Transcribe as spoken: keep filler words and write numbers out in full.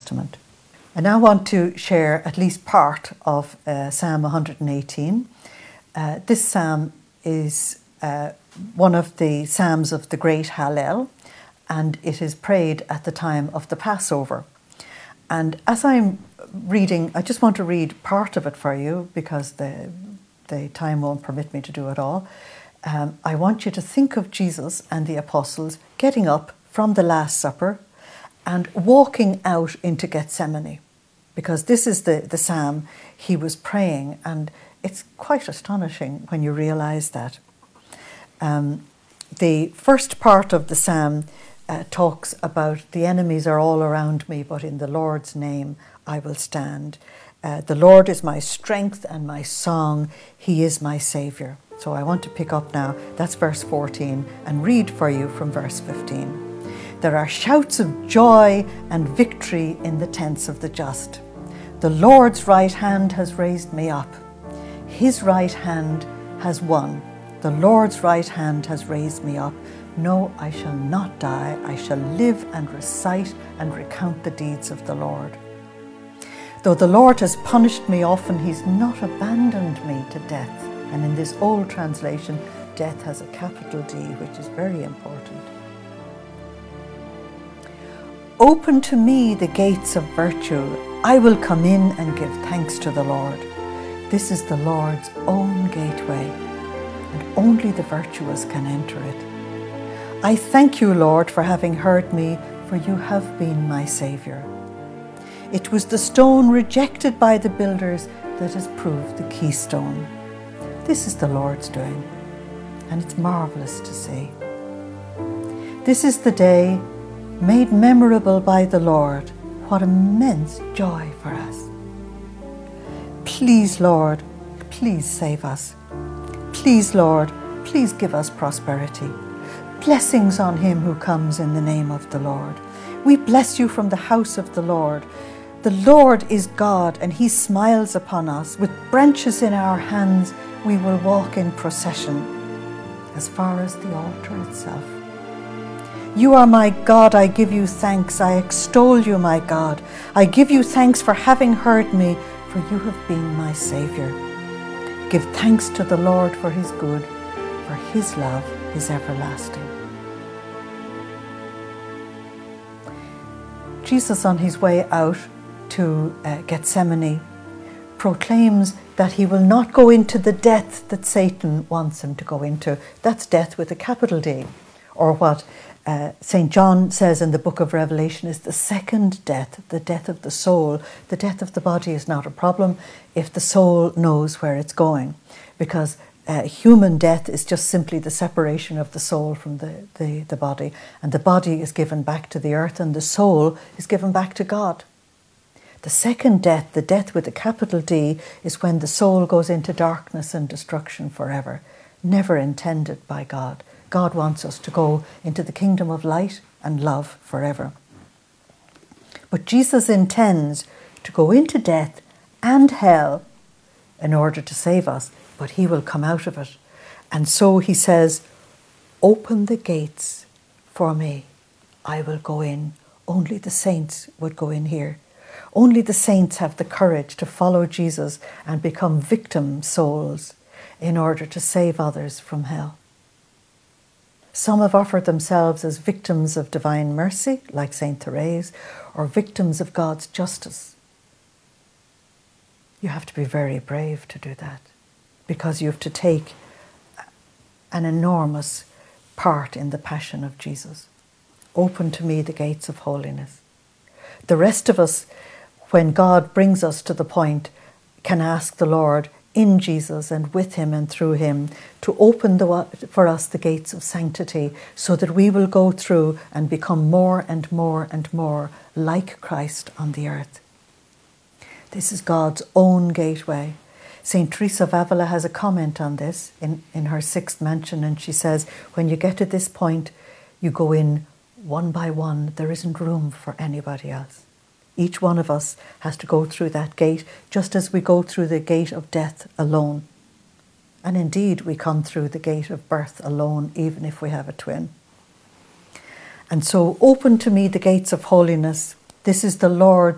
Testament. I now want to share at least part of uh, Psalm one hundred eighteen. Uh, this psalm is uh, one of the psalms of the Great Hallel, and it is prayed at the time of the Passover. And as I'm reading, I just want to read part of it for you because the, the time won't permit me to do it all. Um, I want you to think of Jesus and the apostles getting up from the Last Supper and walking out into Gethsemane, because this is the, the psalm he was praying, and it's quite astonishing when you realise that. Um, the first part of the psalm uh, talks about the enemies are all around me, but in the Lord's name I will stand. Uh, the Lord is my strength and my song. He is my saviour. So I want to pick up now, that's verse fourteen, and read for you from verse fifteen. There are shouts of joy and victory in the tents of the just. The Lord's right hand has raised me up. His right hand has won. The Lord's right hand has raised me up. No, I shall not die. I shall live and recite and recount the deeds of the Lord. Though the Lord has punished me often, he's not abandoned me to death. And in this old translation, death has a capital D, which is very important. Open to me the gates of virtue. I will come in and give thanks to the Lord. This is the Lord's own gateway, and only the virtuous can enter it. I thank you, Lord, for having heard me, for you have been my saviour. It was the stone rejected by the builders that has proved the keystone. This is the Lord's doing, and it's marvellous to see. This is the day made memorable by the Lord. What immense joy for us. Please, Lord, please save us. Please, Lord, please give us prosperity. Blessings on him who comes in the name of the Lord. We bless you from the house of the Lord. The Lord is God, and he smiles upon us. With branches in our hands, we will walk in procession as far as the altar itself. You are my God, I give you thanks. I extol you, my God. I give you thanks for having heard me, for you have been my Saviour. Give thanks to the Lord for his good, for his love is everlasting. Jesus, on his way out to uh, Gethsemane, proclaims that he will not go into the death that Satan wants him to go into. That's death with a capital D, or what uh, Saint John says in the book of Revelation is the second death, the death of the soul. The death of the body is not a problem if the soul knows where it's going, because uh, human death is just simply the separation of the soul from the, the, the body, and the body is given back to the earth and the soul is given back to God. The second death, the death with a capital D, is when the soul goes into darkness and destruction forever, never intended by God. God wants us to go into the kingdom of light and love forever. But Jesus intends to go into death and hell in order to save us, but he will come out of it. And so he says, open the gates for me. I will go in. Only the saints would go in here. Only the saints have the courage to follow Jesus and become victim souls in order to save others from hell. Some have offered themselves as victims of divine mercy, like Saint Therese, or victims of God's justice. You have to be very brave to do that, because you have to take an enormous part in the passion of Jesus. Open to me the gates of holiness. The rest of us, when God brings us to the point, can ask the Lord in Jesus and with him and through him to open the, for us the gates of sanctity, so that we will go through and become more and more and more like Christ on the earth. This is God's own gateway. Saint Teresa of Avila has a comment on this in, in her sixth mansion, and she says, when you get to this point, you go in one by one. There isn't room for anybody else. Each one of us has to go through that gate, just as we go through the gate of death alone. And indeed, we come through the gate of birth alone, even if we have a twin. And so, open to me the gates of holiness. This is the Lord's